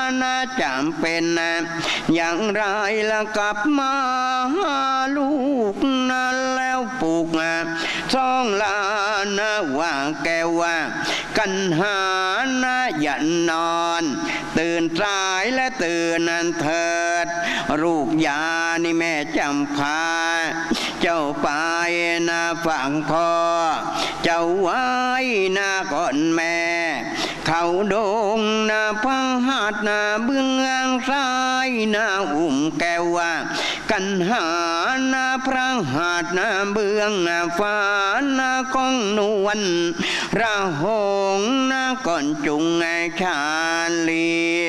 นะจำเป็นนะอย่างไรละกลับมาหาลูกนะแล้วปลูกช่องลานะว่าแกว่ากันหานะอย่านอนตื่นสายและตื่นนันเถิดลูกยานี่แม่จำพาเจ้าไปนะฝั่งพ่อเจ้าไว้นะก่อนแม่เขาดงนะพังหัดนะเบื้องซ้ายนะอุ้มแก้วกันหานะพระหัดนะเบื้องนะฟ้านะกองนวลระหงนะก่อนจุงชาลี